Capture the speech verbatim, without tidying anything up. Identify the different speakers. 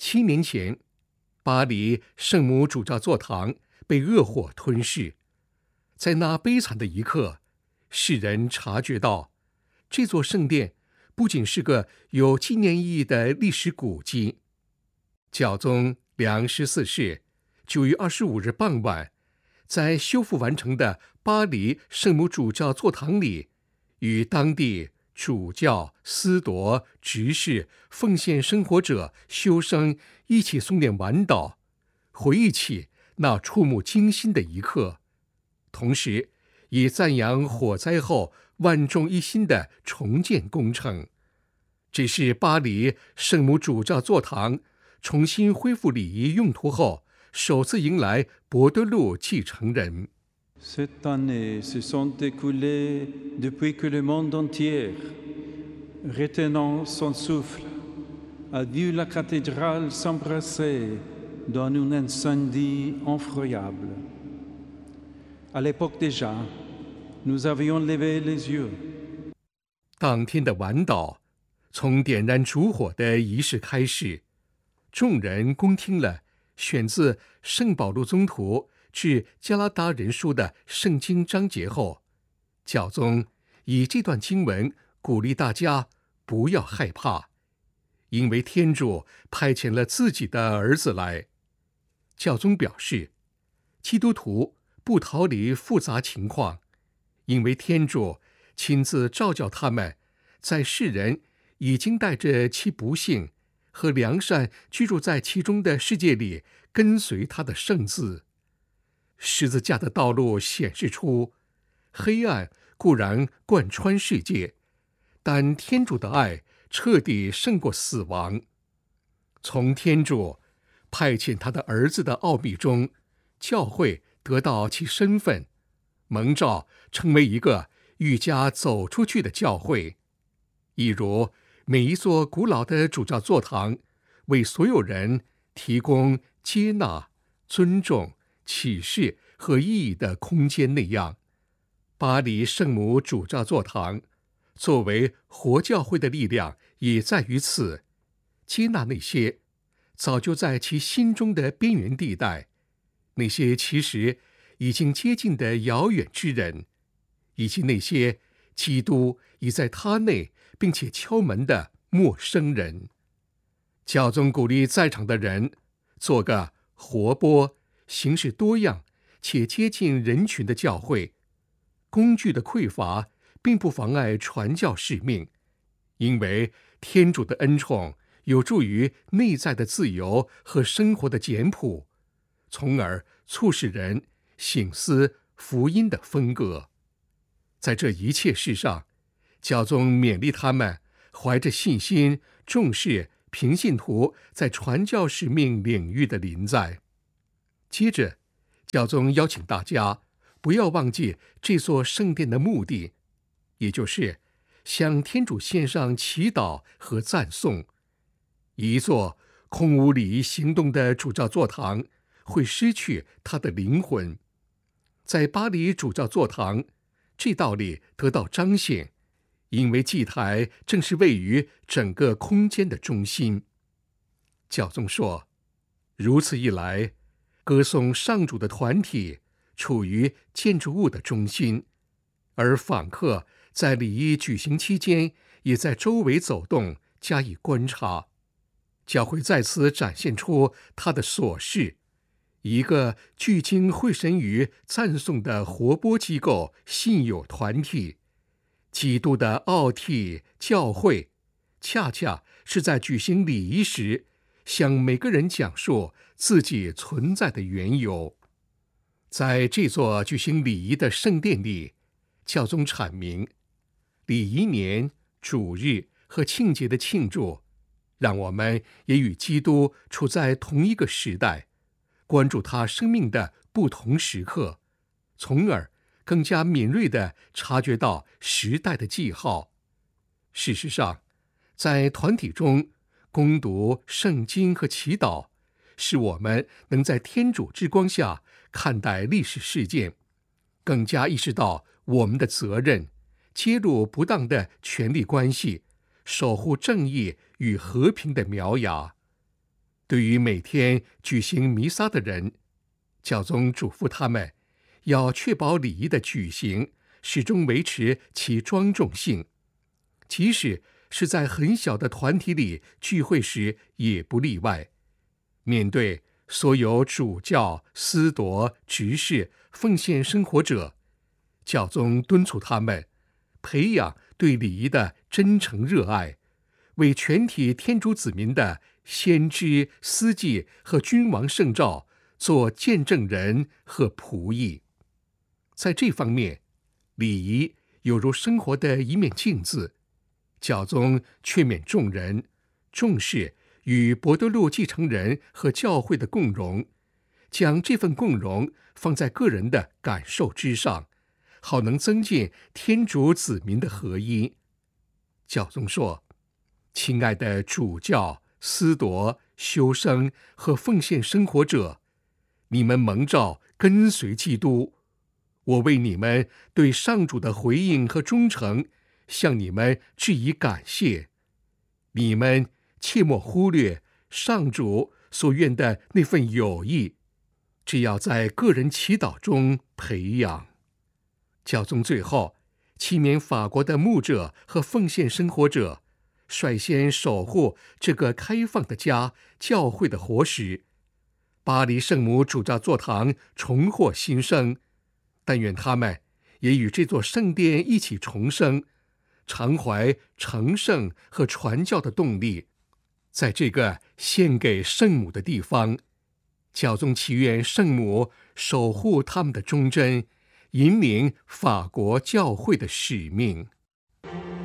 Speaker 1: 七年前，巴黎圣母主教座堂被恶火吞噬。在那悲惨的一刻，世人察觉到，这座圣殿不仅是个有纪念意义的历史古迹。教宗良十四世九月二十五日傍晚，在修复完成的巴黎圣母主教座堂里，与当地主教、司铎、执事、奉献生活者、修生一起诵念晚祷，回忆起那触目惊心的一刻，同时也赞扬火灾后万众一心的重建工程。这是巴黎圣母主教座堂重新恢复礼仪用途后，首次迎来博德禄继承人。
Speaker 2: Cette année se sont écoulées depuis que le monde entier, retenant son souffle, a vu la cathédrale s'embrasser dans un incendie effroyable. À l'époque déjà, nous avions levé les yeux.
Speaker 1: 当天的晚祷，从点燃烛火的仪式开始，众人恭听了选自圣保禄宗徒致加拉达人书的圣经章节后，教宗以这段经文鼓励大家不要害怕，因为天主派遣了自己的儿子来。教宗表示，基督徒不逃离复杂情况，因为天主亲自召叫他们，在世人已经带着其不幸和良善居住在其中的世界里，跟随他的圣字。十字架的道路显示出，黑暗固然贯穿世界，但天主的爱彻底胜过死亡。从天主派遣他的儿子的奥秘中，教会得到其身份，蒙召成为一个愈加走出去的教会。一如每一座古老的主教座堂为所有人提供接纳、尊重、启示和意义的空间那样，巴黎圣母主教座堂作为活教会的力量也在于此，接纳那些早就在其心中的边缘地带，那些其实已经接近的遥远之人，以及那些基督已在他内并且敲门的陌生人。教宗鼓励在场的人做个活泼、形式多样且接近人群的教会。工具的匮乏并不妨碍传教使命，因为天主的恩宠有助于内在的自由和生活的简朴，从而促使人省思福音的风格。在这一切事上，教宗勉励他们怀着信心重视平信徒在传教使命领域的临在。接着，教宗邀请大家不要忘记这座圣殿的目的，也就是向天主献上祈祷和赞颂。一座空无礼仪行动的主教座堂会失去它的灵魂。在巴黎主教座堂，这道理得到彰显，因为祭台正是位于整个空间的中心。教宗说，如此一来，歌颂上主的团体处于建筑物的中心，而访客在礼仪举行期间也在周围走动，加以观察。教会在此展现出它的所是，一个聚精会神于赞颂的活泼机构信友团体。基督的奥体教会恰恰是在举行礼仪时向每个人讲述自己存在的缘由。在这座举行礼仪的圣殿里，教宗阐明，礼仪年、主日和庆节的庆祝让我们也与基督处在同一个时代，关注他生命的不同时刻，从而更加敏锐地察觉到时代的记号。事实上，在团体中攻读圣经和祈祷，使我们能在天主之光下看待历史事件，更加意识到我们的责任，揭露不当的权力关系，守护正义与和平的苗芽。 对于每天举行弥撒的人，教宗嘱咐他们要确保礼仪的举行始终维持其庄重性，即使是在很小的团体里聚会时也不例外。面对所有主教、司铎、执事、奉献生活者，教宗敦促他们培养对礼仪的真诚热爱，为全体天主子民的先知、司祭和君王圣召做见证人和仆役。在这方面，礼仪有如生活的一面镜子。教宗劝勉众人重视与伯多禄继承人和教会的共荣，将这份共荣放在个人的感受之上，好能增进天主子民的合一。教宗说：亲爱的主教、司铎、修生和奉献生活者，你们蒙召跟随基督，我为你们对上主的回应和忠诚向你们致以感谢。你们切莫忽略上主所愿的那份友谊，只要在个人祈祷中培养。教宗最后期勉法国的牧者和奉献生活者，率先守护这个开放的家——教会的活石。巴黎圣母主教座堂重获新生，但愿他们也与这座圣殿一起重生，常怀成圣和传教的动力。在这个献给圣母的地方，教宗祈愿圣母守护他们的忠贞，引领法国教会的使命。